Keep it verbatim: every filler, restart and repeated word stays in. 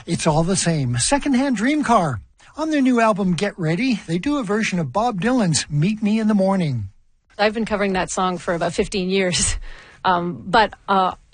It's All the Same. Secondhand Dream Car. On their new album, Get Ready, they do a version of Bob Dylan's Meet Me in the Morning. I've been covering that song for about fifteen years. Um, but uh,